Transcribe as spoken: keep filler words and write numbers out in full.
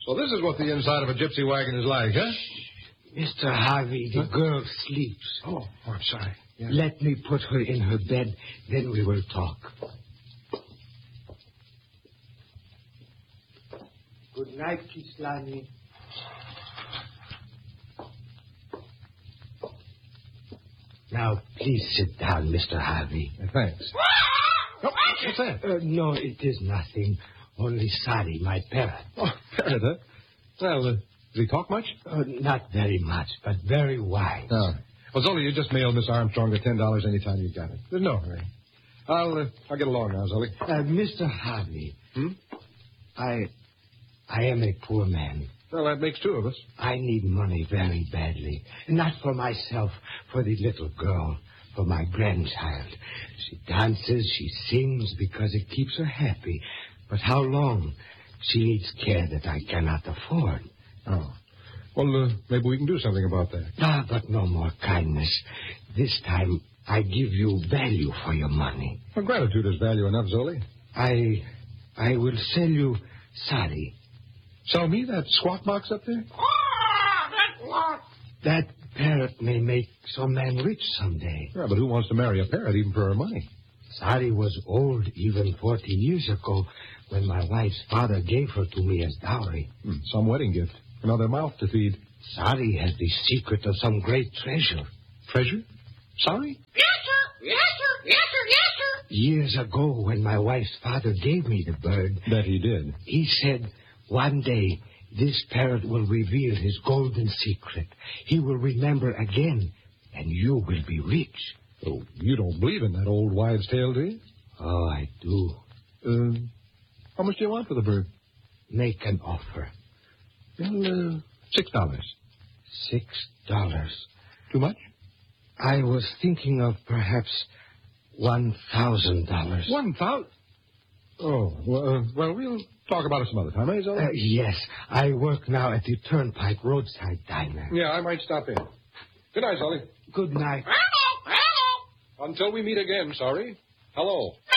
So this is what the inside of a gypsy wagon is like, huh? Mister Harvey, the huh? girl sleeps. Oh, oh I'm sorry. Yeah. Let me put her in her bed, then we will talk. Good night, Kislani. Now, please sit down, Mister Harvey. Uh, thanks. Oh, what's that? Uh, no, it is nothing. Only Sari, my parrot. Oh, parrot, huh? Well, uh, does he talk much? Uh, not very much, but very wise. Oh. Well, Zoli, you just mailed Miss Armstrong the ten dollars anytime you got it. There's no hurry. I'll, uh, I'll get along now, Zoli. Uh, Mister Harvey. Hmm? I... I am a poor man. Well, that makes two of us. I need money very badly. Not for myself, for the little girl, for my grandchild. She dances, she sings because it keeps her happy. But how long? She needs care that I cannot afford. Oh. Well, uh, maybe we can do something about that. Ah, but no more kindness. This time, I give you value for your money. Well, gratitude is value enough, Zoli. I... I will sell you Sari. Sell me that squawk box up there? That parrot may make some man rich someday. Yeah, but who wants to marry a parrot even for her money? Sari was old even forty years ago when my wife's father gave her to me as dowry. Hmm, some wedding gift. Another mouth to feed. Sari has the secret of some great treasure. Treasure? Sari? Yes, sir. Yes, sir. Yes, sir. Yes, sir. Years ago when my wife's father gave me the bird... That he did. He said... One day, this parrot will reveal his golden secret. He will remember again, and you will be rich. Oh, you don't believe in that old wives' tale, do you? Oh, I do. Uh, how much do you want for the bird? Make an offer. Well, uh, six dollars. Six dollars. Too much? I was thinking of perhaps one thousand dollars. One thousand? Oh, well, uh, well, we'll talk about it some other time, eh, Zoe? Uh, yes. I work now at the Turnpike Roadside Diner. Yeah, I might stop in. Good night, Zoe. Good night. Hello. Hello. Until we meet again, sorry. Hello.